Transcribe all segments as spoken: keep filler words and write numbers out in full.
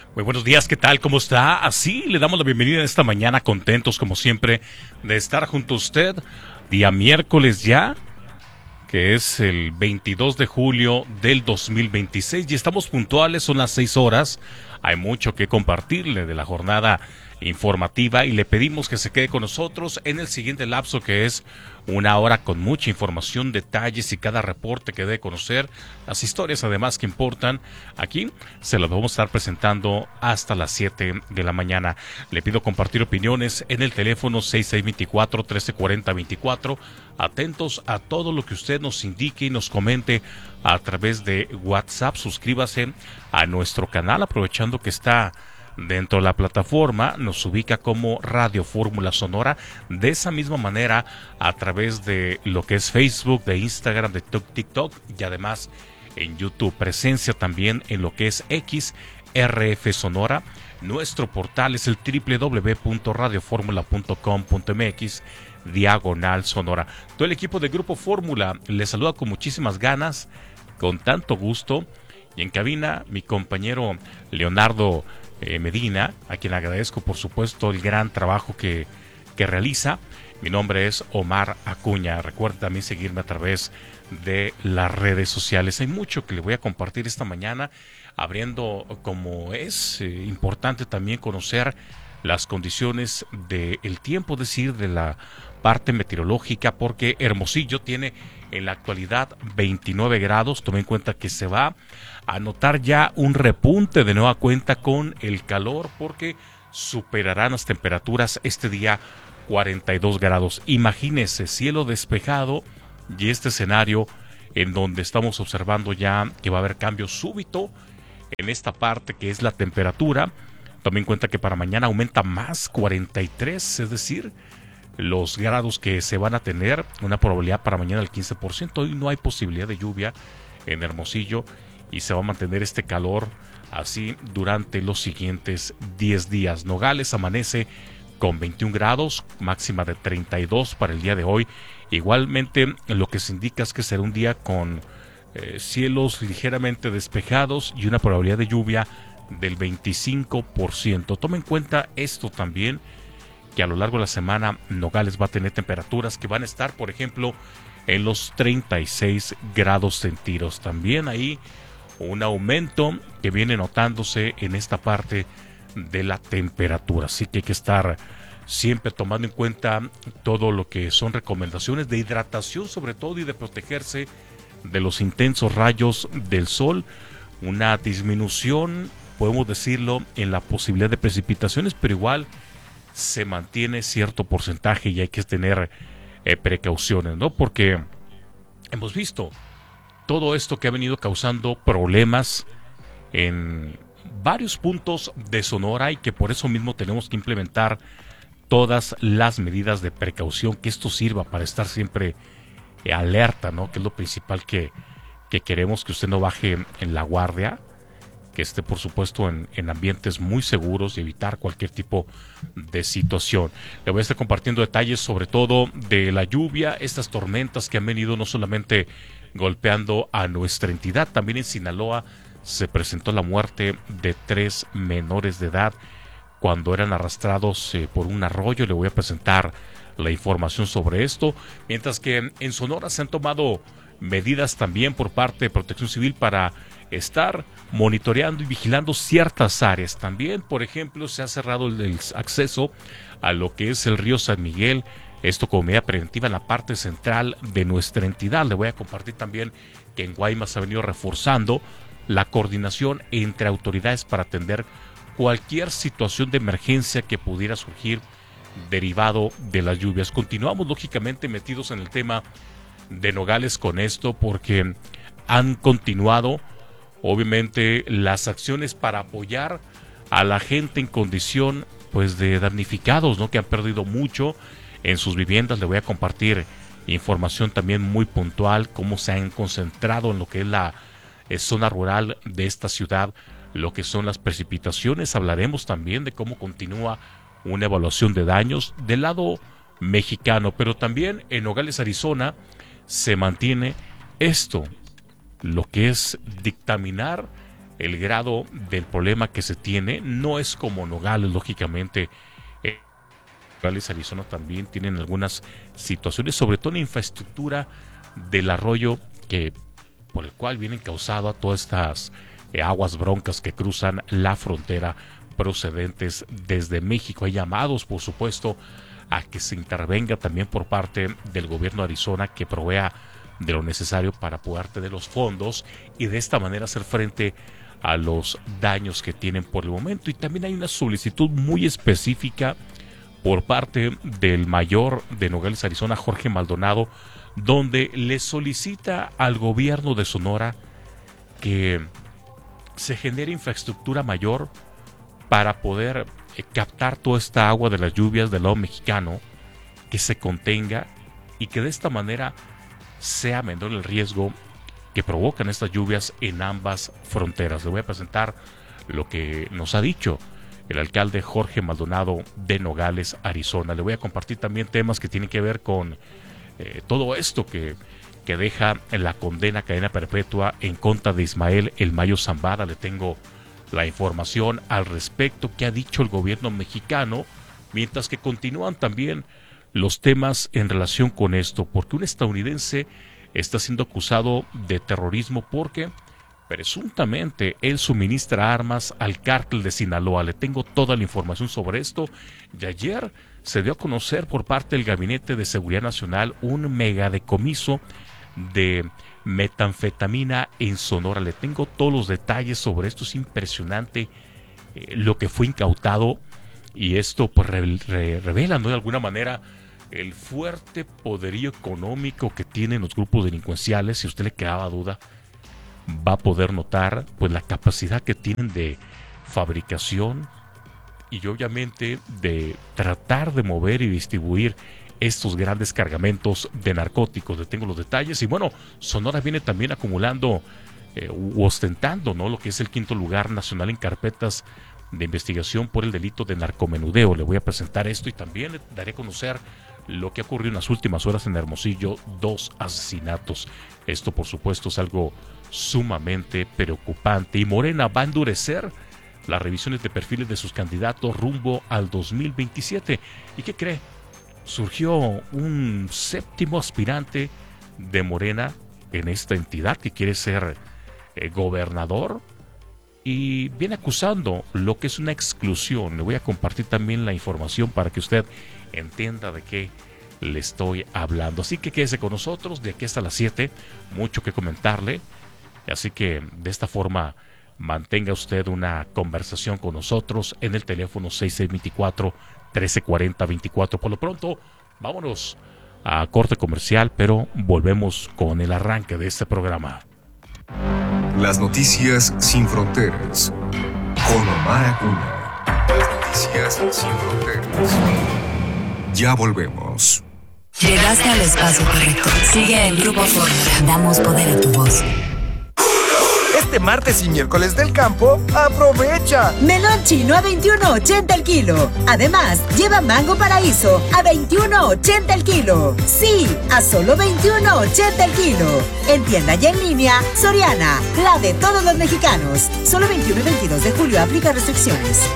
Muy buenos días, ¿qué tal? ¿Cómo está? Así le damos la bienvenida esta mañana, contentos como siempre de estar junto a usted. Día miércoles ya, que es el veintidós de julio del dos mil veintiséis, y estamos puntuales, son las seis horas. Hay mucho que compartirle de la jornada informativa y le pedimos que se quede con nosotros en el siguiente lapso, que es una hora con mucha información, detalles y cada reporte que debe conocer, las historias además que importan. Aquí se las vamos a estar presentando hasta las siete de la mañana. Le pido compartir opiniones en el teléfono seis seis dos cuatro, uno tres cuatro cero veinticuatro. Atentos a todo lo que usted nos indique y nos comente a través de WhatsApp. Suscríbase a nuestro canal, aprovechando que está dentro de la plataforma, nos ubica como Radio Fórmula Sonora. De esa misma manera, a través de lo que es Facebook, de Instagram, de TikTok y además en YouTube. Presencia también en lo que es X, R F Sonora. Nuestro portal es el doble u doble u doble u punto radio fórmula punto com punto m x diagonal sonora. Todo el equipo de Grupo Fórmula les saluda con muchísimas ganas, con tanto gusto. Y en cabina, mi compañero Leonardo Eh, Medina, a quien agradezco por supuesto el gran trabajo que, que realiza. Mi nombre es Omar Acuña. Recuerda también seguirme a través de las redes sociales. Hay mucho que le voy a compartir esta mañana, abriendo como es eh, importante también conocer las condiciones del tiempo, es decir, de la parte meteorológica, porque Hermosillo tiene en la actualidad veintinueve grados. Tome en cuenta que se va a notar ya un repunte de nueva cuenta con el calor, porque superarán las temperaturas este día cuarenta y dos grados. Imagínese, cielo despejado y este escenario en donde estamos observando ya que va a haber cambio súbito en esta parte que es la temperatura. Tome en cuenta que para mañana aumenta más cuarenta y tres, es decir, los grados que se van a tener, una probabilidad para mañana del quince por ciento. Hoy no hay posibilidad de lluvia en Hermosillo y se va a mantener este calor así durante los siguientes diez días. Nogales amanece con veintiún grados, máxima de treinta y dos para el día de hoy. Igualmente, lo que se indica es que será un día con eh, cielos ligeramente despejados y una probabilidad de lluvia del veinticinco por ciento. Toma en cuenta esto también, que a lo largo de la semana Nogales va a tener temperaturas que van a estar, por ejemplo, en los treinta y seis grados centígrados. También ahí un aumento que viene notándose en esta parte de la temperatura. Así que hay que estar siempre tomando en cuenta todo lo que son recomendaciones de hidratación, sobre todo, y de protegerse de los intensos rayos del sol. Una disminución, podemos decirlo, en la posibilidad de precipitaciones, pero igual se mantiene cierto porcentaje y hay que tener eh, precauciones, ¿no? Porque hemos visto todo esto que ha venido causando problemas en varios puntos de Sonora y que por eso mismo tenemos que implementar todas las medidas de precaución, que esto sirva para estar siempre eh, alerta, ¿no? Que es lo principal que, que queremos, que usted no baje en la guardia, que esté por supuesto en, en ambientes muy seguros y evitar cualquier tipo de situación. Le voy a estar compartiendo detalles sobre todo de la lluvia, estas tormentas que han venido no solamente golpeando a nuestra entidad, también en Sinaloa se presentó la muerte de tres menores de edad cuando eran arrastrados eh, por un arroyo. Le voy a presentar la información sobre esto, mientras que en Sonora se han tomado medidas también por parte de Protección Civil para estar monitoreando y vigilando ciertas áreas. También, por ejemplo, se ha cerrado el, el acceso a lo que es el río San Miguel, esto como medida preventiva en la parte central de nuestra entidad. Le voy a compartir también que en Guaymas se ha venido reforzando la coordinación entre autoridades para atender cualquier situación de emergencia que pudiera surgir derivado de las lluvias. Continuamos lógicamente metidos en el tema de Nogales con esto, porque han continuado obviamente las acciones para apoyar a la gente en condición pues de damnificados, ¿no? Que han perdido mucho en sus viviendas. Le voy a compartir información también muy puntual, cómo se han concentrado en lo que es la eh, zona rural de esta ciudad, lo que son las precipitaciones. Hablaremos también de cómo continúa una evaluación de daños del lado mexicano, pero también en Nogales, Arizona, se mantiene esto, lo que es dictaminar el grado del problema que se tiene. No es como Nogales, lógicamente. Eh, Nogales, Arizona también tienen algunas situaciones, sobre todo en infraestructura del arroyo que por el cual vienen causado a todas estas eh, aguas broncas que cruzan la frontera procedentes desde México. Hay llamados, por supuesto, a que se intervenga también por parte del gobierno de Arizona, que provea de lo necesario para poder tener los fondos y de esta manera hacer frente a los daños que tienen por el momento. Y también hay una solicitud muy específica por parte del mayor de Nogales, Arizona, Jorge Maldonado, donde le solicita al gobierno de Sonora que se genere infraestructura mayor para poder eh, captar toda esta agua de las lluvias del lado mexicano, que se contenga y que de esta manera sea menor el riesgo que provocan estas lluvias en ambas fronteras. Le voy a presentar lo que nos ha dicho el alcalde Jorge Maldonado de Nogales, Arizona. Le voy a compartir también temas que tienen que ver con eh, todo esto que, que deja en la condena a cadena perpetua en contra de Ismael El Mayo Zambada. Le tengo la información al respecto que ha dicho el gobierno mexicano, mientras que continúan también los temas en relación con esto, porque un estadounidense está siendo acusado de terrorismo porque presuntamente él suministra armas al cártel de Sinaloa. Le tengo toda la información sobre esto. Y ayer se dio a conocer por parte del Gabinete de Seguridad Nacional un megadecomiso de metanfetamina en Sonora. Le tengo todos los detalles sobre esto. Es impresionante eh, lo que fue incautado, y esto pues re, re, revela, ¿no?, de alguna manera el fuerte poderío económico que tienen los grupos delincuenciales. Si a usted le quedaba duda, va a poder notar pues la capacidad que tienen de fabricación y obviamente de tratar de mover y distribuir estos grandes cargamentos de narcóticos. Le tengo los detalles. Y bueno, Sonora viene también acumulando eh, u ostentando, ¿no?, lo que es el quinto lugar nacional en carpetas de investigación por el delito de narcomenudeo. Le voy a presentar esto y también le daré a conocer lo que ha ocurrido en las últimas horas en Hermosillo, dos asesinatos. Esto, por supuesto, es algo sumamente preocupante. Y Morena va a endurecer las revisiones de perfiles de sus candidatos rumbo al dos mil veintisiete. ¿Y qué cree? Surgió un séptimo aspirante de Morena en esta entidad que quiere ser eh, gobernador y viene acusando lo que es una exclusión. Le voy a compartir también la información para que usted entienda de qué le estoy hablando. Así que quédese con nosotros de aquí hasta las siete, mucho que comentarle. Así que de esta forma mantenga usted una conversación con nosotros en el teléfono seis seis dos cuatro, uno tres cuatro cero veinticuatro. Por lo pronto, vámonos a corte comercial, pero volvemos con el arranque de este programa. Las noticias sin fronteras, con Omar Acuña. Las noticias sin fronteras. Ya volvemos. Llegaste al espacio correcto. Sigue el Grupo Fórmula. Damos poder a tu voz. Este martes y miércoles del campo, aprovecha. Melón chino a veintiuno ochenta el kilo. Además, lleva mango paraíso a veintiuno ochenta el kilo. Sí, a solo veintiuno ochenta el kilo. En tienda y en línea, Soriana, la de todos los mexicanos. Solo veintiuno y veintidós de julio aplica restricciones.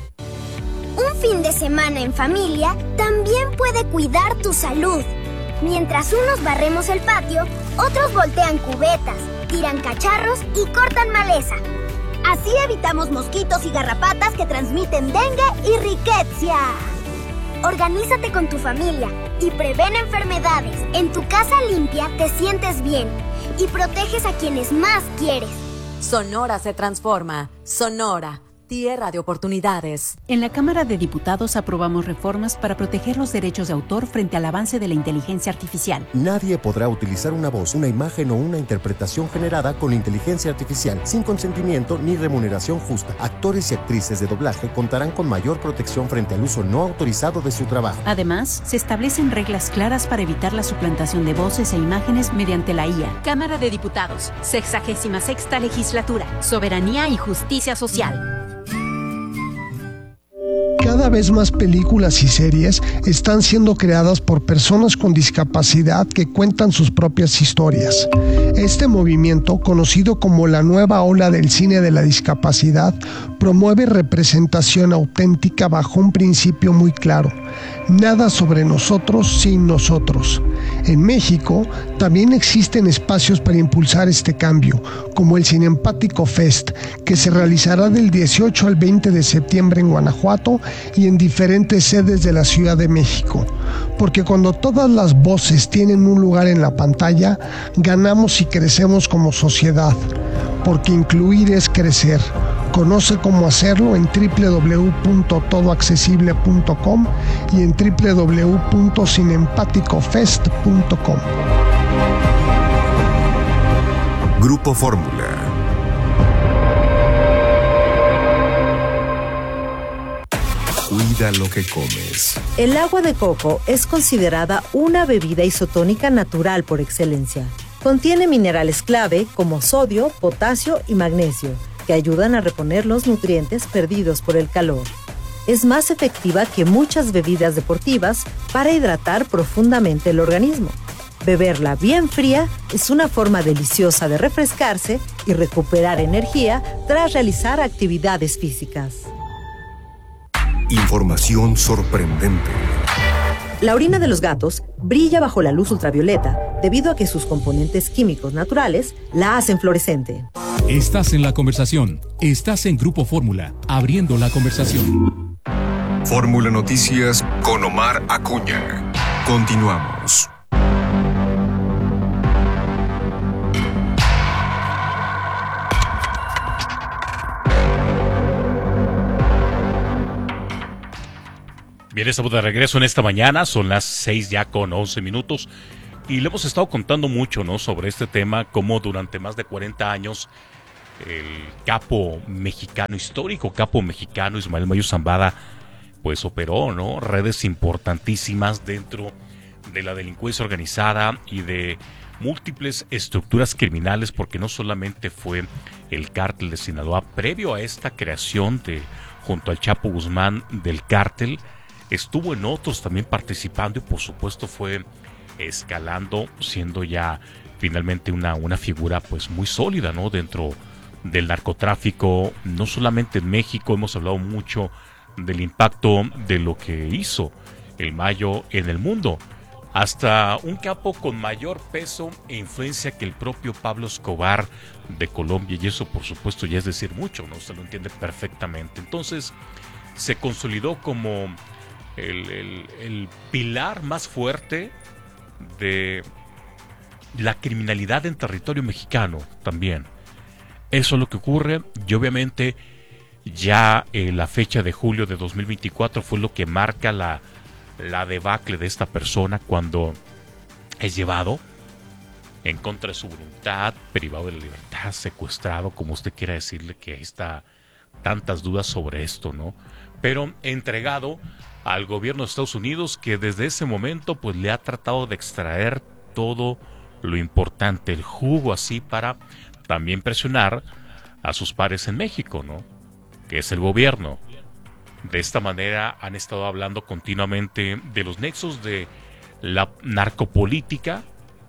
Un fin de semana en familia también puede cuidar tu salud. Mientras unos barremos el patio, otros voltean cubetas, tiran cacharros y cortan maleza. Así evitamos mosquitos y garrapatas que transmiten dengue y riqueza. Organízate con tu familia y prevén enfermedades. En tu casa limpia te sientes bien y proteges a quienes más quieres. Sonora se transforma. Sonora, tierra de oportunidades. En la Cámara de Diputados aprobamos reformas para proteger los derechos de autor frente al avance de la inteligencia artificial. Nadie podrá utilizar una voz, una imagen o una interpretación generada con inteligencia artificial sin consentimiento ni remuneración justa. Actores y actrices de doblaje contarán con mayor protección frente al uso no autorizado de su trabajo. Además, se establecen reglas claras para evitar la suplantación de voces e imágenes mediante la I A. Cámara de Diputados, sexagésima sexta legislatura, soberanía y justicia social. Cada vez más películas y series están siendo creadas por personas con discapacidad que cuentan sus propias historias. Este movimiento, conocido como la nueva ola del cine de la discapacidad, promueve representación auténtica bajo un principio muy claro: nada sobre nosotros sin nosotros. En México también existen espacios para impulsar este cambio, como el Cinempático Fest, que se realizará del dieciocho al veinte de septiembre en Guanajuato y en diferentes sedes de la Ciudad de México. Porque cuando todas las voces tienen un lugar en la pantalla, ganamos y crecemos como sociedad. Porque incluir es crecer. Conoce cómo hacerlo en doble u doble u doble u punto todo accesible punto com y en doble u doble u doble u punto cinempático fest punto com. Grupo Fórmula. Cuida lo que comes. El agua de coco es considerada una bebida isotónica natural por excelencia. Contiene minerales clave como sodio, potasio y magnesio, que ayudan a reponer los nutrientes perdidos por el calor. Es más efectiva que muchas bebidas deportivas para hidratar profundamente el organismo. Beberla bien fría es una forma deliciosa de refrescarse y recuperar energía tras realizar actividades físicas. Información sorprendente. La orina de los gatos brilla bajo la luz ultravioleta debido a que sus componentes químicos naturales la hacen fluorescente. Estás en la conversación. Estás en Grupo Fórmula, abriendo la conversación. Fórmula Noticias con Omar Acuña. Continuamos. Bien, estamos de regreso en esta mañana, son las seis ya con once minutos y le hemos estado contando mucho, ¿no?, sobre este tema, cómo durante más de cuarenta años el capo mexicano, histórico capo mexicano Ismael Mayo Zambada, pues operó, ¿no?, redes importantísimas dentro de la delincuencia organizada y de múltiples estructuras criminales, porque no solamente fue el cártel de Sinaloa, previo a esta creación de, junto al Chapo Guzmán, del cártel, estuvo en otros también participando y por supuesto fue escalando, siendo ya finalmente una, una figura pues muy sólida, ¿no?, dentro del narcotráfico, no solamente en México. Hemos hablado mucho del impacto de lo que hizo el Mayo en el mundo, hasta un capo con mayor peso e influencia que el propio Pablo Escobar de Colombia, y eso por supuesto ya es decir mucho, ¿no?, se lo entiende perfectamente. Entonces se consolidó como El, el, el pilar más fuerte de la criminalidad en territorio mexicano también. Eso es lo que ocurre, y obviamente ya eh, la fecha de julio de dos mil veinticuatro fue lo que marca la, la debacle de esta persona cuando es llevado en contra de su voluntad, privado de la libertad, secuestrado, como usted quiera decirle, que ahí está tantas dudas sobre esto, ¿no? Pero entregado al gobierno de Estados Unidos, que desde ese momento pues le ha tratado de extraer todo lo importante, el jugo así, para también presionar a sus pares en México, ¿no?, que es el gobierno. De esta manera han estado hablando continuamente de los nexos de la narcopolítica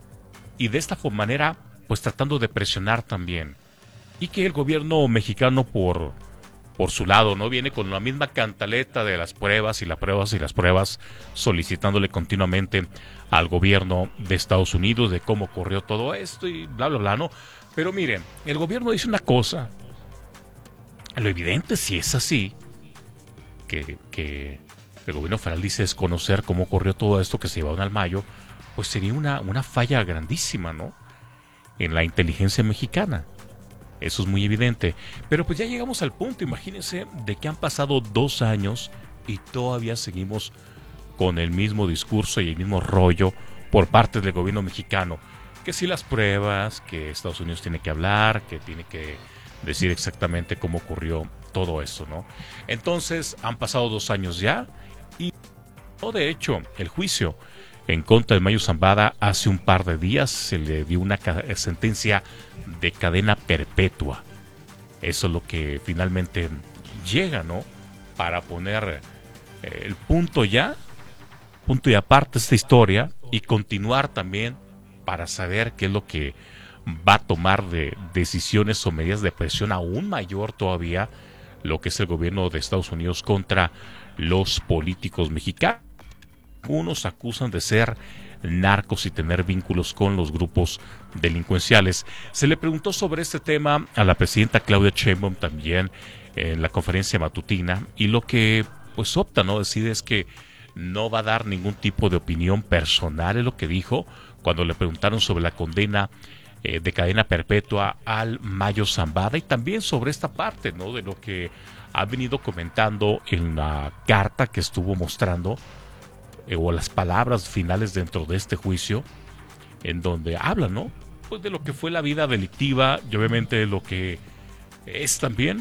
y de esta manera pues tratando de presionar también, y que el gobierno mexicano por Por su lado, ¿no?, viene con la misma cantaleta de las pruebas y las pruebas y las pruebas, solicitándole continuamente al gobierno de Estados Unidos de cómo ocurrió todo esto y bla, bla, bla, ¿no? Pero miren, el gobierno dice una cosa. Lo evidente, si es así, que, que el gobierno federal dice desconocer cómo ocurrió todo esto que se llevaron al Mayo, pues sería una, una falla grandísima, ¿no?, en la inteligencia mexicana. Eso es muy evidente. Pero pues ya llegamos al punto, imagínense, de que han pasado dos años y todavía seguimos con el mismo discurso y el mismo rollo por parte del gobierno mexicano. Que si las pruebas, que Estados Unidos tiene que hablar, que tiene que decir exactamente cómo ocurrió todo eso, ¿no? Entonces, han pasado dos años ya y, no, de hecho, el juicio en contra de Mayo Zambada hace un par de días se le dio una sentencia de cadena perpetua. Eso es lo que finalmente llega, ¿no?, para poner eh, el punto ya, punto y aparte esta historia, y continuar también para saber qué es lo que va a tomar de decisiones o medidas de presión aún mayor todavía lo que es el gobierno de Estados Unidos contra los políticos mexicanos. Algunos acusan de ser narcos y tener vínculos con los grupos delincuenciales. Se le preguntó sobre este tema a la presidenta Claudia Sheinbaum también en la conferencia matutina, y lo que pues opta, ¿no? decide es que no va a dar ningún tipo de opinión personal, es lo que dijo cuando le preguntaron sobre la condena eh, de cadena perpetua al Mayo Zambada, y también sobre esta parte, ¿no? de lo que ha venido comentando en la carta que estuvo mostrando eh, o las palabras finales dentro de este juicio, en donde habla, ¿no? pues de lo que fue la vida delictiva y obviamente de lo que es también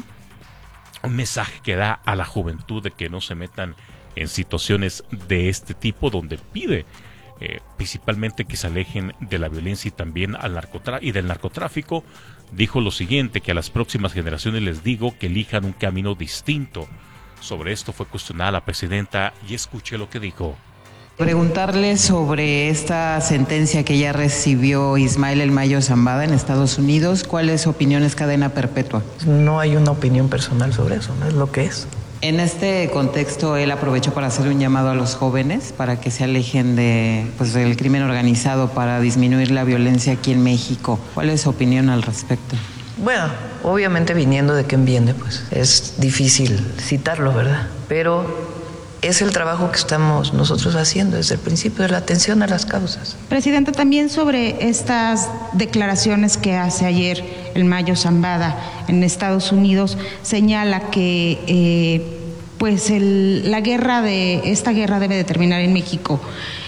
un mensaje que da a la juventud de que no se metan en situaciones de este tipo, donde pide eh, principalmente que se alejen de la violencia y también al narcotra- y del narcotráfico. Dijo lo siguiente, que a las próximas generaciones les digo que elijan un camino distinto. Sobre esto fue cuestionada la presidenta y escuché lo que dijo. Preguntarle sobre esta sentencia que ya recibió Ismael El Mayo Zambada en Estados Unidos. ¿Cuál es su opinión? ¿Es cadena perpetua? No hay una opinión personal sobre eso, no es lo que es. En este contexto, él aprovechó para hacer un llamado a los jóvenes para que se alejen de, pues, del crimen organizado, para disminuir la violencia aquí en México. ¿Cuál es su opinión al respecto? Bueno, obviamente viniendo de quien viene, pues es difícil citarlo, ¿verdad? Pero es el trabajo que estamos nosotros haciendo desde el principio, de la atención a las causas. Presidenta, también sobre estas declaraciones que hace ayer el Mayo Zambada en Estados Unidos, señala que eh, pues el, la guerra de esta guerra debe de terminar en México.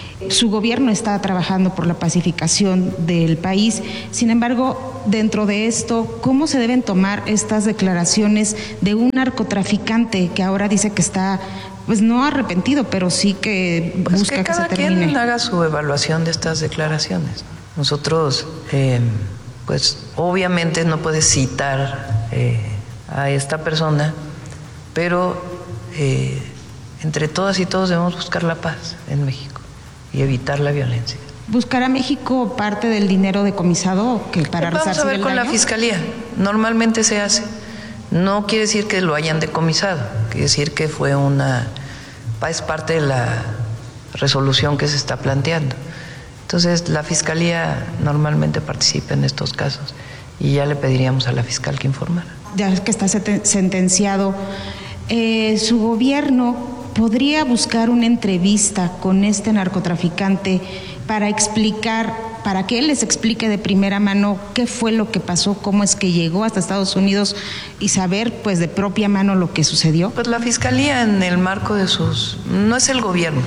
Su gobierno está trabajando por la pacificación del país. Sin embargo, dentro de esto, ¿cómo se deben tomar estas declaraciones de un narcotraficante que ahora dice que está, pues no arrepentido, pero sí que busca pues que, que cada se termine? quien haga su evaluación de estas declaraciones. Nosotros, eh, pues obviamente no puedes citar eh, a esta persona, pero eh, entre todas y todos debemos buscar la paz en México y evitar la violencia. ¿Buscará México parte del dinero decomisado que para Vamos a ver con la Fiscalía. Normalmente se hace. No quiere decir que lo hayan decomisado, quiere decir que fue una, es parte de la resolución que se está planteando. Entonces la Fiscalía normalmente participa en estos casos y ya le pediríamos a la fiscal que informara. Ya que está sentenciado, eh, su gobierno podría buscar una entrevista con este narcotraficante para explicar, para que él les explique de primera mano qué fue lo que pasó, cómo es que llegó hasta Estados Unidos y saber pues de propia mano lo que sucedió. Pues la Fiscalía, en el marco de sus, no es el gobierno,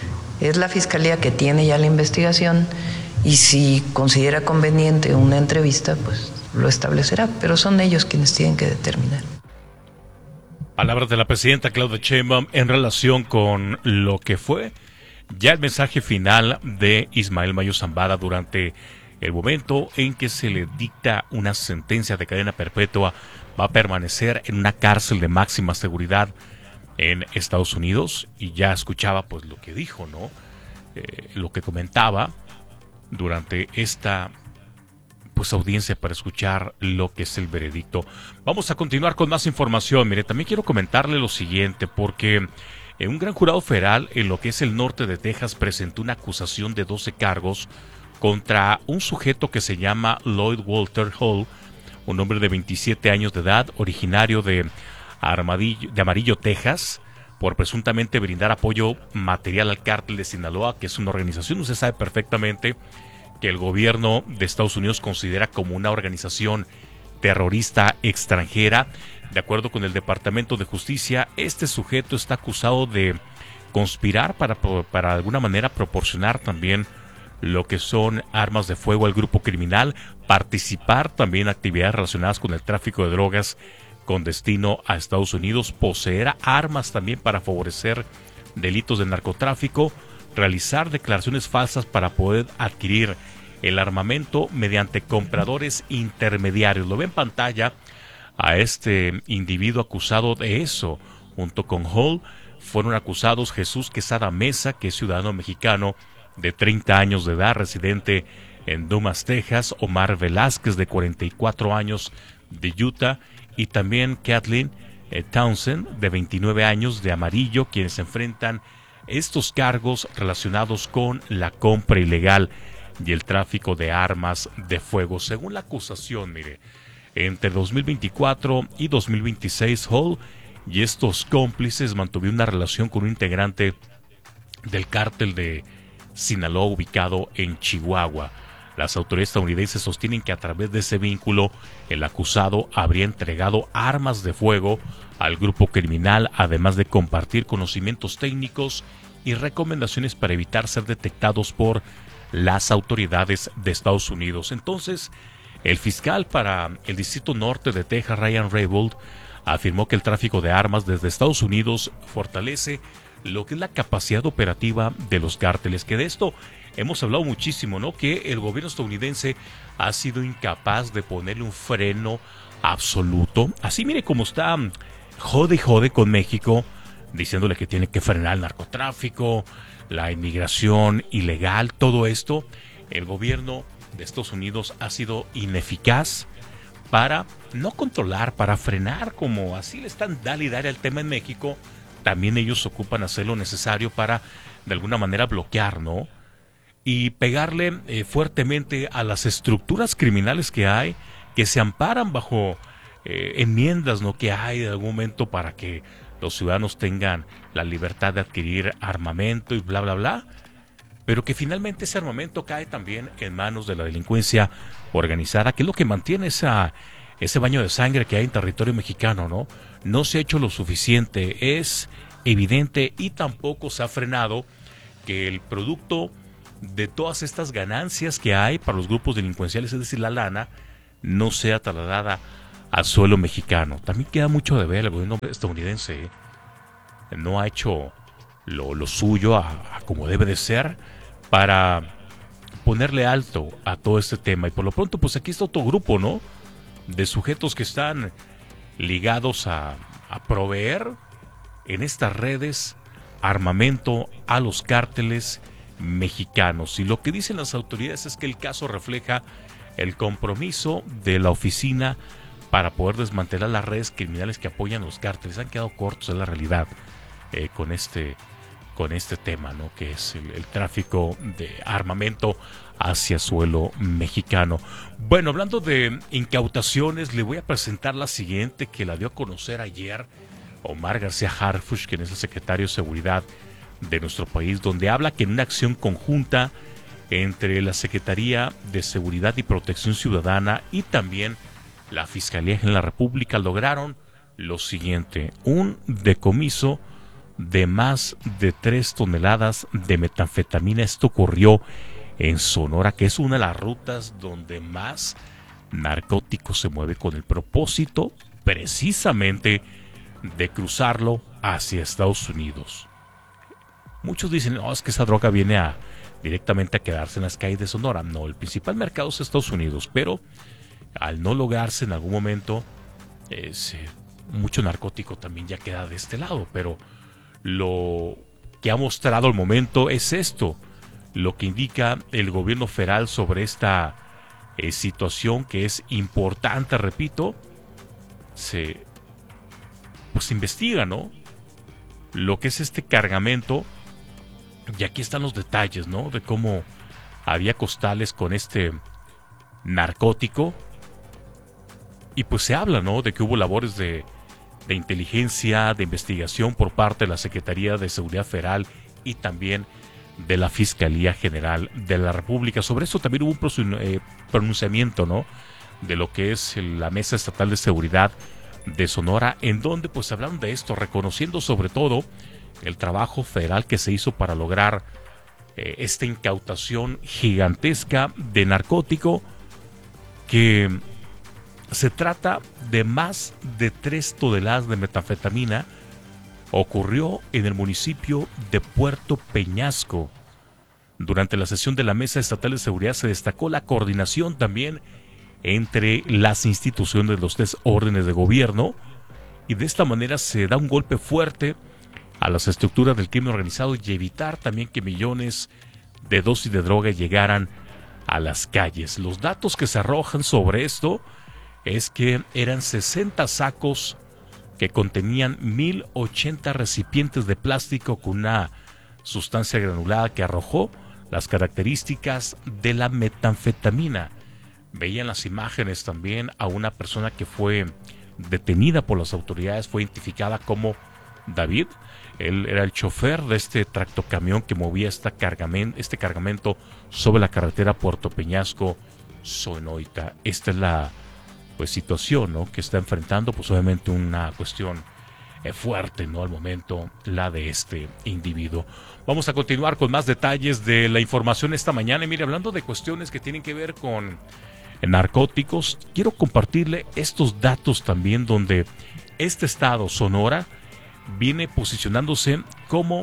es la Fiscalía que tiene ya la investigación, y si considera conveniente una entrevista, pues lo establecerá, pero son ellos quienes tienen que determinar. Palabras de la presidenta Claudia Sheinbaum en relación con lo que fue ya el mensaje final de Ismael Mayo Zambada durante el momento en que se le dicta una sentencia de cadena perpetua. Va a permanecer en una cárcel de máxima seguridad en Estados Unidos, y ya escuchaba pues lo que dijo, ¿no? Eh, lo que comentaba durante esta pues audiencia para escuchar lo que es el veredicto. Vamos a continuar con más información. Mire, también quiero comentarle lo siguiente, porque eh, un gran jurado federal en lo que es el norte de Texas presentó una acusación de doce cargos contra un sujeto que se llama Lloyd Walter Hall, un hombre de veintisiete años de edad, originario de Armadillo, de Amarillo, Texas, por presuntamente brindar apoyo material al cártel de Sinaloa, que es una organización, usted sabe perfectamente, que el gobierno de Estados Unidos considera como una organización terrorista extranjera. De acuerdo con el Departamento de Justicia, este sujeto está acusado de conspirar para, para de alguna manera proporcionar también lo que son armas de fuego al grupo criminal, participar también en actividades relacionadas con el tráfico de drogas con destino a Estados Unidos, poseer armas también para favorecer delitos de narcotráfico, realizar declaraciones falsas para poder adquirir el armamento mediante compradores intermediarios. Lo ve en pantalla a este individuo acusado de eso. Junto con Hall fueron acusados Jesús Quesada Mesa, que es ciudadano mexicano de treinta años de edad, residente en Dumas, Texas, Omar Velázquez, de cuarenta y cuatro años, de Utah, y también Kathleen eh, Townsend, de veintinueve años, de Amarillo, quienes enfrentan estos cargos relacionados con la compra ilegal y el tráfico de armas de fuego. Según la acusación, mire, entre dos mil veinticuatro y dos mil veintiséis, Hall y estos cómplices mantuvieron una relación con un integrante del cártel de Sinaloa ubicado en Chihuahua. Las autoridades estadounidenses sostienen que a través de ese vínculo el acusado habría entregado armas de fuego al grupo criminal, además de compartir conocimientos técnicos y recomendaciones para evitar ser detectados por las autoridades de Estados Unidos. Entonces, el fiscal para el Distrito Norte de Texas, Ryan Raybould, afirmó que el tráfico de armas desde Estados Unidos fortalece lo que es la capacidad operativa de los cárteles, que de esto hemos hablado muchísimo, ¿no? Que el gobierno estadounidense ha sido incapaz de ponerle un freno absoluto. Así mire cómo está jode y jode con México, diciéndole que tiene que frenar el narcotráfico, la inmigración ilegal, todo esto. El gobierno de Estados Unidos ha sido ineficaz para no controlar, para frenar, como así le están dale y dale al tema en México. También ellos ocupan hacer lo necesario para de alguna manera bloquear, ¿no? Y pegarle eh, fuertemente a las estructuras criminales que hay, que se amparan bajo eh, enmiendas, ¿no?, que hay de algún momento para que los ciudadanos tengan la libertad de adquirir armamento y bla, bla, bla. Pero que finalmente ese armamento cae también en manos de la delincuencia organizada, que es lo que mantiene esa, ese baño de sangre que hay en territorio mexicano, ¿no? No se ha hecho lo suficiente, es evidente, y tampoco se ha frenado que el producto de todas estas ganancias que hay para los grupos delincuenciales, es decir, la lana, no sea trasladada al suelo mexicano. También queda mucho de ver. El gobierno estadounidense ¿eh? no ha hecho lo, lo suyo a, a como debe de ser para ponerle alto a todo este tema. Y por lo pronto, pues aquí está otro grupo, ¿no?, de sujetos que están ligados a, a proveer en estas redes armamento a los cárteles mexicanos. Y lo que dicen las autoridades es que el caso refleja el compromiso de la oficina para poder desmantelar las redes criminales que apoyan a los cárteles. Han quedado cortos, es la realidad, eh, con este con este tema, ¿no?, que es el, el tráfico de armamento hacia suelo mexicano. Bueno, hablando de incautaciones, le voy a presentar la siguiente, que la dio a conocer ayer Omar García Harfuch, quien es el secretario de Seguridad de nuestro país, donde habla que en una acción conjunta entre la Secretaría de Seguridad y Protección Ciudadana y también la Fiscalía General de la República lograron lo siguiente: un decomiso de más de tres toneladas de metanfetamina. Esto ocurrió en Sonora, que es una de las rutas donde más narcótico se mueve, con el propósito precisamente de cruzarlo hacia Estados Unidos. Muchos dicen, no, es que esa droga viene a directamente a quedarse en las calles de Sonora. No, el principal mercado es Estados Unidos, pero al no lograrse en algún momento, es, eh, mucho narcótico también ya queda de este lado. Pero lo que ha mostrado al momento es esto, lo que indica el gobierno federal sobre esta eh, situación, que es importante, repito, se pues investiga, ¿no?, lo que es este cargamento. Y aquí están los detalles, ¿no?, de cómo había costales con este narcótico. Y pues se habla, ¿no?, de que hubo labores de, de inteligencia, de investigación por parte de la Secretaría de Seguridad Federal y también de la Fiscalía General de la República. Sobre esto también hubo un eh, pronunciamiento, ¿no?, de lo que es la Mesa Estatal de Seguridad de Sonora, en donde pues hablaron de esto, reconociendo sobre todo el trabajo federal que se hizo para lograr eh, esta incautación gigantesca de narcótico, que se trata de más de tres toneladas de metanfetamina. Ocurrió en el municipio de Puerto Peñasco. Durante la sesión de la Mesa Estatal de Seguridad se destacó la coordinación también entre las instituciones de los tres órdenes de gobierno, y de esta manera se da un golpe fuerte a las estructuras del crimen organizado y evitar también que millones de dosis de droga llegaran a las calles. Los datos que se arrojan sobre esto es que eran sesenta sacos que contenían mil ochenta recipientes de plástico con una sustancia granulada que arrojó las características de la metanfetamina. Veían las imágenes también a una persona que fue detenida por las autoridades, fue identificada como David. Él era el chofer de este tractocamión que movía esta cargamento, este cargamento sobre la carretera Puerto Peñasco, Sonoita. Esta es la pues situación, ¿no?, que está enfrentando, pues obviamente una cuestión eh, fuerte, ¿no?, al momento, la de este individuo. Vamos a continuar con más detalles de la información esta mañana. Y mire, hablando de cuestiones que tienen que ver con narcóticos, quiero compartirle estos datos también, donde este estado, Sonora, viene posicionándose como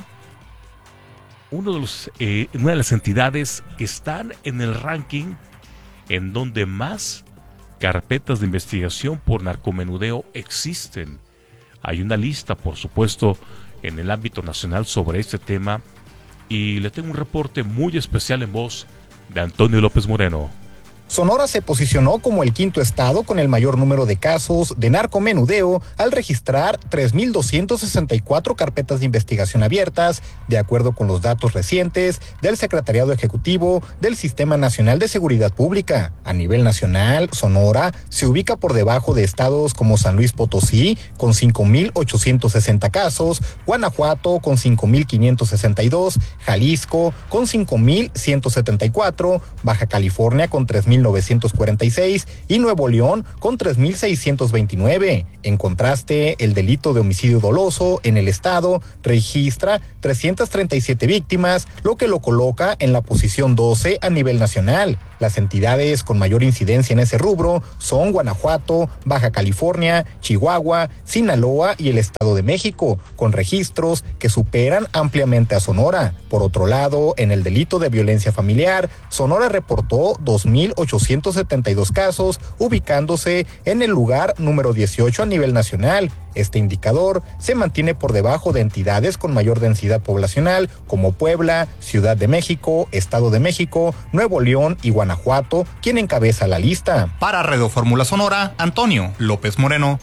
uno de los, eh, una de las entidades que están en el ranking en donde más carpetas de investigación por narcomenudeo existen. Hay una lista, por supuesto, en el ámbito nacional sobre este tema, y le tengo un reporte muy especial en voz de Antonio López Moreno. Sonora se posicionó como el quinto estado con el mayor número de casos de narcomenudeo al registrar tres mil doscientas sesenta y cuatro carpetas de investigación abiertas, de acuerdo con los datos recientes del Secretariado Ejecutivo del Sistema Nacional de Seguridad Pública. A nivel nacional, Sonora se ubica por debajo de estados como San Luis Potosí con cinco mil ochocientos sesenta casos, Guanajuato con cinco mil quinientos sesenta y dos, Jalisco con cinco mil ciento setenta y cuatro, Baja California con tres mil novecientos cuarenta y seis y Nuevo León con tres mil seiscientos veintinueve. En contraste, el delito de homicidio doloso en el estado registra trescientas treinta y siete víctimas, lo que lo coloca en la posición doce a nivel nacional. Las entidades con mayor incidencia en ese rubro son Guanajuato, Baja California, Chihuahua, Sinaloa y el Estado de México, con registros que superan ampliamente a Sonora. Por otro lado, en el delito de violencia familiar, Sonora reportó dos mil ochocientos setenta y dos casos, ubicándose en el lugar número dieciocho a nivel nacional. Este indicador se mantiene por debajo de entidades con mayor densidad poblacional como Puebla, Ciudad de México, Estado de México, Nuevo León y Guanajuato, quien encabeza la lista. Para Radio Fórmula Sonora, Antonio López Moreno.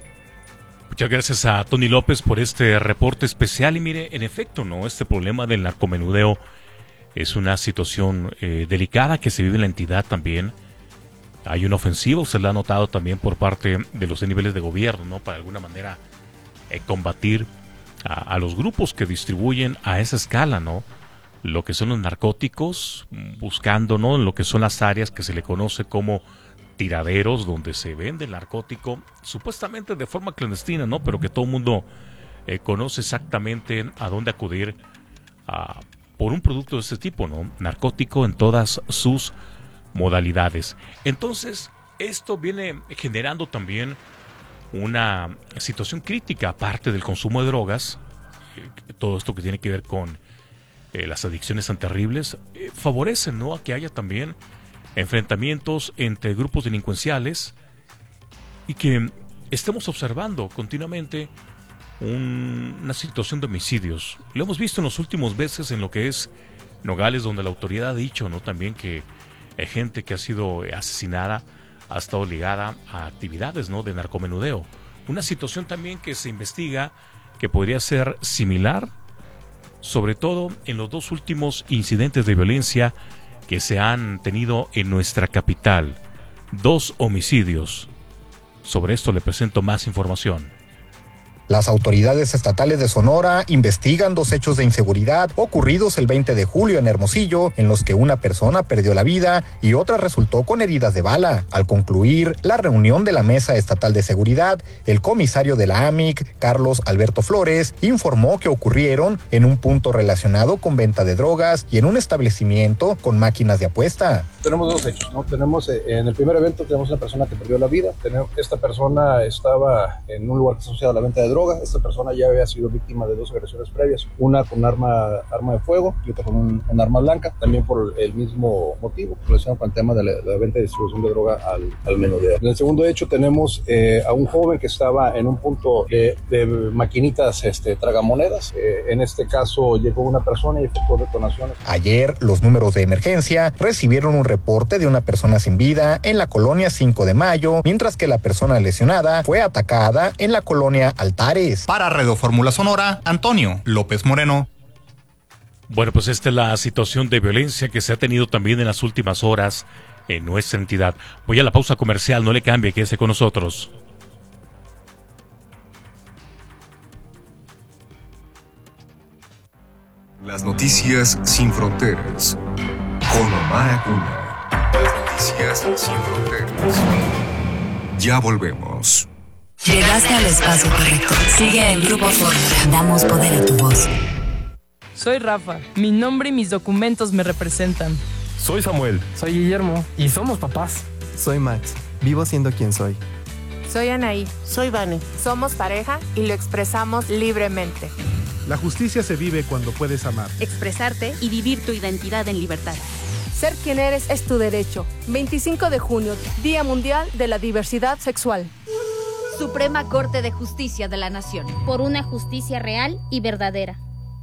Muchas gracias a Tony López por este reporte especial. Y mire, en efecto, no, este problema del narcomenudeo es una situación eh, delicada que se vive en la entidad también. Hay una ofensiva, usted la ha notado también por parte de los niveles de gobierno, ¿no?, para de alguna manera eh, combatir a, a los grupos que distribuyen a esa escala, ¿no?, lo que son los narcóticos, buscando, ¿no?, lo que son las áreas que se le conoce como tiraderos, donde se vende el narcótico, supuestamente de forma clandestina, ¿no?, pero que todo el mundo eh, conoce exactamente a dónde acudir a, por un producto de este tipo, ¿no?, narcótico en todas sus modalidades. Entonces, esto viene generando también una situación crítica, aparte del consumo de drogas, eh, todo esto que tiene que ver con eh, las adicciones tan terribles, eh, favorecen, ¿no?, a que haya también enfrentamientos entre grupos delincuenciales y que estemos observando continuamente un, una situación de homicidios. Lo hemos visto en los últimos meses en lo que es Nogales, donde la autoridad ha dicho, ¿no?, también que hay gente que ha sido asesinada, ha estado ligada a actividades, ¿no?, de narcomenudeo. Una situación también que se investiga que podría ser similar, sobre todo en los dos últimos incidentes de violencia que se han tenido en nuestra capital. Dos homicidios. Sobre esto le presento más información. Las autoridades estatales de Sonora investigan dos hechos de inseguridad ocurridos el veinte de julio en Hermosillo, en los que una persona perdió la vida y otra resultó con heridas de bala. Al concluir la reunión de la Mesa Estatal de Seguridad, el comisario de la A M I C, Carlos Alberto Flores, informó que ocurrieron en un punto relacionado con venta de drogas y en un establecimiento con máquinas de apuesta. Tenemos dos hechos, ¿no? Tenemos eh, en el primer evento tenemos una persona que perdió la vida. Tenemos, esta persona estaba en un lugar asociado a la venta de drogas. droga. Esta persona ya había sido víctima de dos agresiones previas, una con arma, arma de fuego y otra con un, un arma blanca, también por el mismo motivo, relacionado con el tema de la, la venta y distribución de droga al, al menudeo. En el segundo hecho tenemos eh, a un joven que estaba en un punto de, de maquinitas este, tragamonedas. Eh, en este caso llegó una persona y efectuó detonaciones. Ayer, los números de emergencia recibieron un reporte de una persona sin vida en la colonia cinco de mayo, mientras que la persona lesionada fue atacada en la colonia Altares. Para Radio Fórmula Sonora, Antonio López Moreno. Bueno, pues esta es la situación de violencia que se ha tenido también en las últimas horas en nuestra entidad. Voy a la pausa comercial, no le cambie, quédese con nosotros. Las noticias sin fronteras. Con Omar Acuña. Las noticias sin fronteras. Ya volvemos. Llegaste al espacio correcto. Sigue el Grupo Fórmula. Damos poder a tu voz. Soy Rafa. Mi nombre y mis documentos me representan. Soy Samuel. Soy Guillermo. Y somos papás. Soy Max. Vivo siendo quien soy. Soy Anaí. Soy Vane. Somos pareja y lo expresamos libremente. La justicia se vive cuando puedes amar, expresarte y vivir tu identidad en libertad. Ser quien eres es tu derecho. veinticinco de junio, Día Mundial de la Diversidad Sexual. Suprema Corte de Justicia de la Nación. Por una justicia real y verdadera.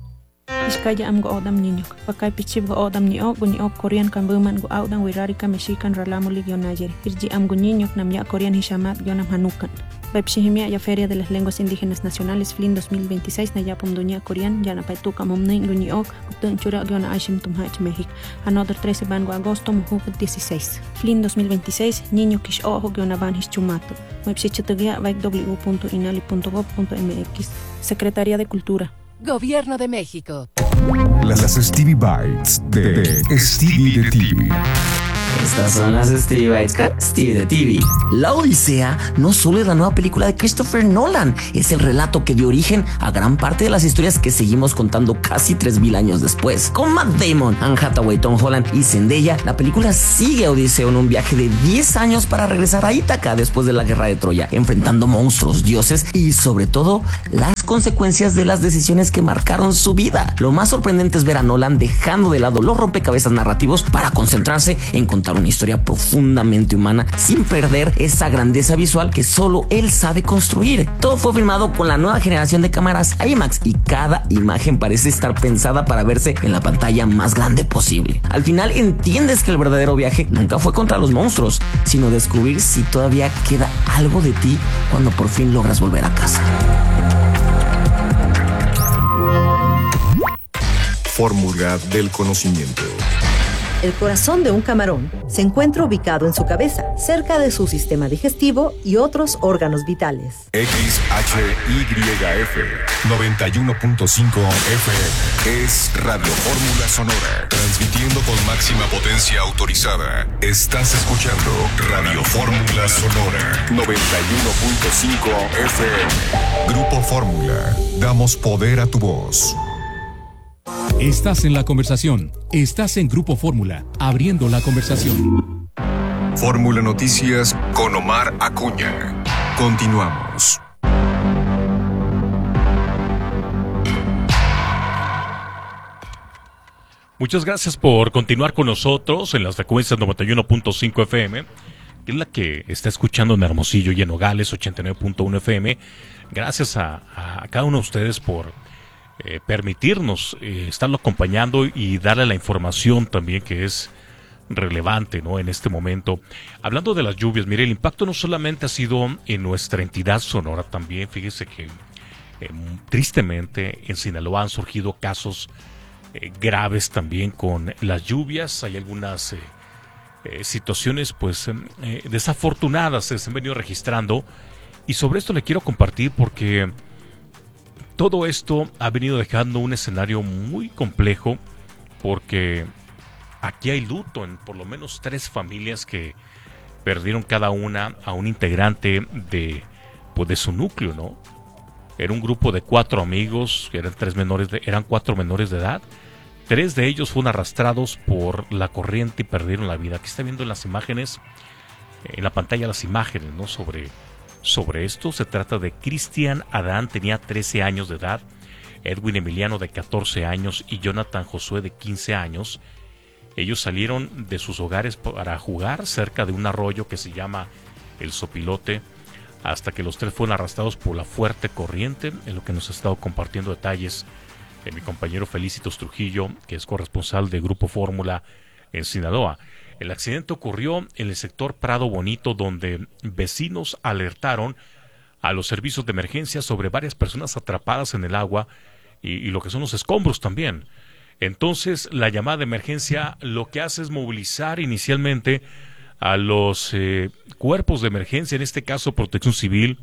Iskaya am go odam niño, pakay pichib go odam ni o guni o Korean kambuman go odam wirari ka Mexican ralamo ligio nayer. Irji am go niño nam ya Korean hishamat yonam hanukan. Pepshihimia ya Feria de las Lenguas Indígenas Nacionales F L I N dos mil veintiséis na ya pomduña Korean ya na paituka momne guni o utun chura giona ashim tumhach México. Another trece van go agosto muhuk dieciséis. F L I N dos mil veintiséis niño kish ojo giona van hischumato. Websichetagya vaik w punto inali punto gov punto m x. Secretaría de Cultura. Gobierno de México. Las Stevie Bites de Stevie de T V. Estas son las Stevie Bites con Stevie de T V. La Odisea no solo es la nueva película de Christopher Nolan, es el relato que dio origen a gran parte de las historias que seguimos contando casi tres mil años después. Con Matt Damon, Anne Hathaway, Tom Holland y Zendaya, la película sigue a Odiseo en un viaje de diez años para regresar a Ítaca después de la guerra de Troya, enfrentando monstruos, dioses y sobre todo las consecuencias de las decisiones que marcaron su vida. Lo más sorprendente es ver a Nolan dejando de lado los rompecabezas narrativos para concentrarse en contar una historia profundamente humana sin perder esa grandeza visual que solo él sabe construir. Todo fue filmado con la nueva generación de cámaras IMAX y cada imagen parece estar pensada para verse en la pantalla más grande posible. Al final entiendes que el verdadero viaje nunca fue contra los monstruos, sino descubrir si todavía queda algo de ti cuando por fin logras volver a casa. Fórmula del conocimiento. El corazón de un camarón se encuentra ubicado en su cabeza, cerca de su sistema digestivo y otros órganos vitales. X H Y F noventa y uno punto cinco F M es Radio Fórmula Sonora, transmitiendo con máxima potencia autorizada. Estás escuchando Radio Fórmula Sonora noventa y uno punto cinco F M. Grupo Fórmula, damos poder a tu voz. Estás en la conversación. Estás en Grupo Fórmula, abriendo la conversación. Fórmula Noticias con Omar Acuña. Continuamos. Muchas gracias por continuar con nosotros en las frecuencias noventa y uno punto cinco F M, que es la que está escuchando en Hermosillo y en Nogales ochenta y nueve punto uno F M. Gracias a, a cada uno de ustedes por Eh, permitirnos eh, estarlo acompañando y darle la información también que es relevante, ¿no? En este momento. Hablando de las lluvias, mire, el impacto no solamente ha sido en nuestra entidad Sonora, también fíjese que eh, tristemente en Sinaloa han surgido casos eh, graves también con las lluvias. Hay algunas eh, eh, situaciones pues eh, desafortunadas que se han venido registrando y sobre esto le quiero compartir porque todo esto ha venido dejando un escenario muy complejo porque aquí hay luto en por lo menos tres familias que perdieron cada una a un integrante de, pues de su núcleo, ¿no? Era un grupo de cuatro amigos, eran tres menores de, eran cuatro menores de edad. Tres de ellos fueron arrastrados por la corriente y perdieron la vida. Aquí está viendo en las imágenes, en la pantalla las imágenes, ¿no? Sobre sobre esto. Se trata de Cristian Adán, tenía trece años de edad, Edwin Emiliano de catorce años y Jonathan Josué de quince años. Ellos salieron de sus hogares para jugar cerca de un arroyo que se llama El Sopilote, hasta que los tres fueron arrastrados por la fuerte corriente, en lo que nos ha estado compartiendo detalles de mi compañero Felicitos Trujillo, que es corresponsal de Grupo Fórmula en Sinaloa. El accidente ocurrió en el sector Prado Bonito, donde vecinos alertaron a los servicios de emergencia sobre varias personas atrapadas en el agua y, y lo que son los escombros también. Entonces, la llamada de emergencia lo que hace es movilizar inicialmente a los eh, cuerpos de emergencia, en este caso Protección Civil,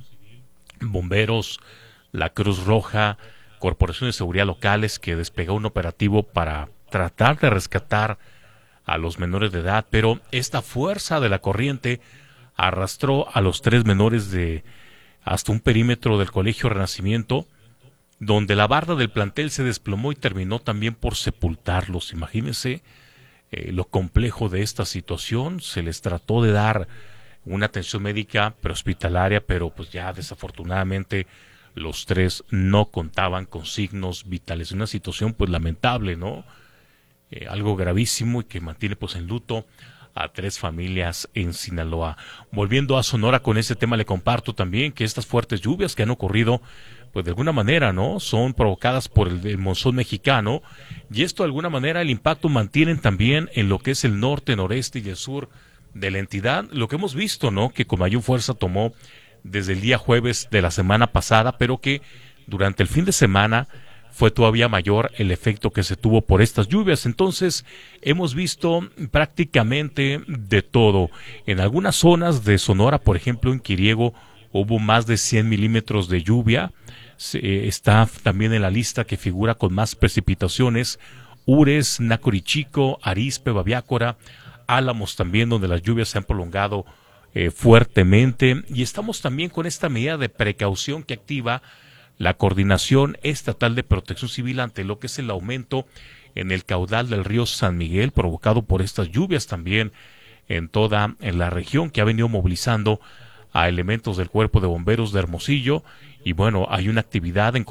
bomberos, la Cruz Roja, corporaciones de seguridad locales, que despegó un operativo para tratar de rescatar a los menores de edad, pero esta fuerza de la corriente arrastró a los tres menores de hasta un perímetro del Colegio Renacimiento, donde la barda del plantel se desplomó y terminó también por sepultarlos. Imagínense eh, lo complejo de esta situación. Se les trató de dar una atención médica prehospitalaria, pero pues ya desafortunadamente los tres no contaban con signos vitales. Una situación pues lamentable, ¿no? Eh, algo gravísimo y que mantiene pues en luto a tres familias en Sinaloa. Volviendo a Sonora con ese tema, le comparto también que estas fuertes lluvias que han ocurrido, pues de alguna manera, ¿no?, son provocadas por el, el monzón mexicano, y esto de alguna manera el impacto mantienen también en lo que es el norte, noreste y el sur de la entidad. Lo que hemos visto, ¿no?, que con mayor fuerza tomó desde el día jueves de la semana pasada, pero que durante el fin de semana fue todavía mayor el efecto que se tuvo por estas lluvias. Entonces hemos visto prácticamente de todo. En algunas zonas de Sonora, por ejemplo en Quiriego, hubo más de cien milímetros de lluvia. Se, está también en la lista que figura con más precipitaciones Ures, Nacorichico, Arizpe, Babiácora, Álamos también, donde las lluvias se han prolongado eh, fuertemente. Y estamos también con esta medida de precaución que activa la Coordinación Estatal de Protección Civil ante lo que es el aumento en el caudal del río San Miguel, provocado por estas lluvias también en toda en la región, que ha venido movilizando a elementos del Cuerpo de Bomberos de Hermosillo. Y bueno, hay una actividad en